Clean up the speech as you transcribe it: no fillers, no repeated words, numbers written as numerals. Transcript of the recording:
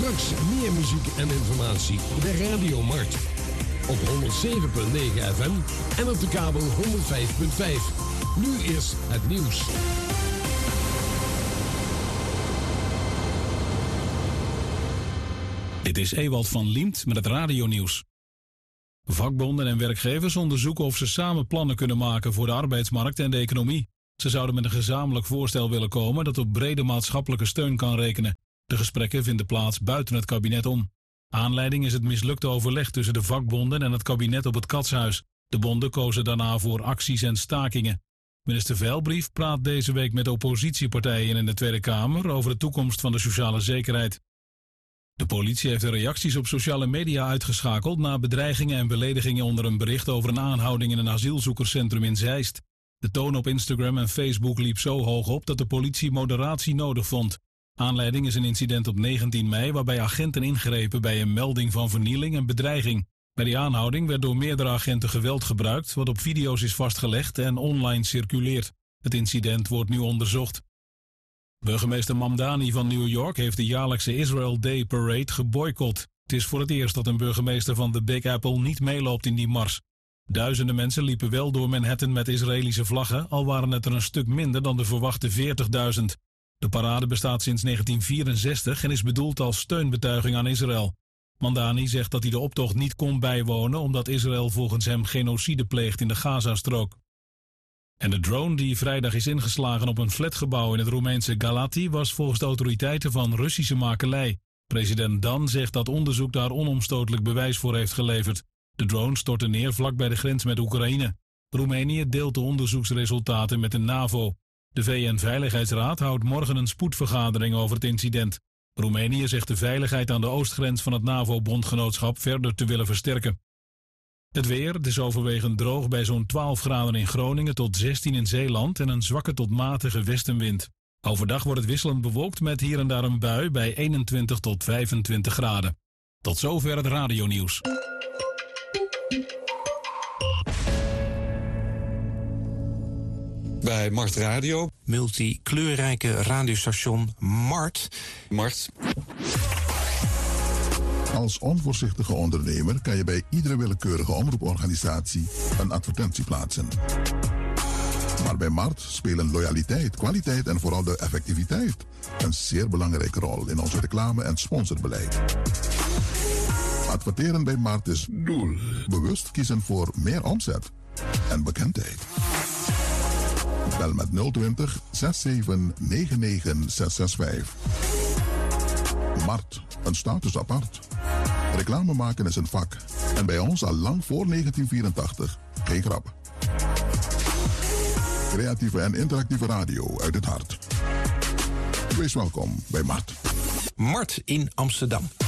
Straks meer muziek en informatie. De Radio Mart. Op 107.9 FM en op de kabel 105.5. Nu eerst het nieuws. Dit is Ewald van Liemt met het radionieuws. Vakbonden en werkgevers onderzoeken of ze samen plannen kunnen maken voor de arbeidsmarkt en de economie. Ze zouden met een gezamenlijk voorstel willen komen dat op brede maatschappelijke steun kan rekenen. De gesprekken vinden plaats buiten het kabinet om. Aanleiding is het mislukte overleg tussen de vakbonden en het kabinet op het Katshuis. De bonden kozen daarna voor acties en stakingen. Minister Veilbrief praat deze week met oppositiepartijen in de Tweede Kamer over de toekomst van de sociale zekerheid. De politie heeft de reacties op sociale media uitgeschakeld na bedreigingen en beledigingen onder een bericht over een aanhouding in een asielzoekerscentrum in Zeist. De toon op Instagram en Facebook liep zo hoog op dat de politie moderatie nodig vond. Aanleiding is een incident op 19 mei waarbij agenten ingrepen bij een melding van vernieling en bedreiging. Bij die aanhouding werd door meerdere agenten geweld gebruikt, wat op video's is vastgelegd en online circuleert. Het incident wordt nu onderzocht. Burgemeester Mamdani van New York heeft de jaarlijkse Israel Day Parade geboycott. Het is voor het eerst dat een burgemeester van de Big Apple niet meeloopt in die mars. Duizenden mensen liepen wel door Manhattan met Israëlische vlaggen, al waren het er een stuk minder dan de verwachte 40.000. De parade bestaat sinds 1964 en is bedoeld als steunbetuiging aan Israël. Mamdani zegt dat hij de optocht niet kon bijwonen omdat Israël volgens hem genocide pleegt in de Gazastrook. En de drone die vrijdag is ingeslagen op een flatgebouw in het Roemeense Galati was volgens de autoriteiten van Russische makelij. President Dan zegt dat onderzoek daar onomstotelijk bewijs voor heeft geleverd. De drone stortte neer vlak bij de grens met Oekraïne. Roemenië deelt de onderzoeksresultaten met de NAVO. De VN-veiligheidsraad houdt morgen een spoedvergadering over het incident. Roemenië zegt de veiligheid aan de oostgrens van het NAVO-bondgenootschap verder te willen versterken. Het weer, het is overwegend droog bij zo'n 12 graden in Groningen tot 16 in Zeeland en een zwakke tot matige westenwind. Overdag wordt het wisselend bewolkt met hier en daar een bui bij 21 tot 25 graden. Tot zover het radionieuws. Bij Mart Radio. Multikleurrijke radiostation Mart. Als onvoorzichtige ondernemer kan je bij iedere willekeurige omroeporganisatie een advertentie plaatsen. Maar bij Mart spelen loyaliteit, kwaliteit en vooral de effectiviteit een zeer belangrijke rol in ons reclame- en sponsorbeleid. Adverteren bij Mart is doel. Bewust kiezen voor meer omzet en bekendheid. Bel met 020 6799 665. Mart, een status apart. Reclame maken is een vak. En bij ons al lang voor 1984. Geen grap. Creatieve en interactieve radio uit het hart. Wees welkom bij Mart. Mart in Amsterdam.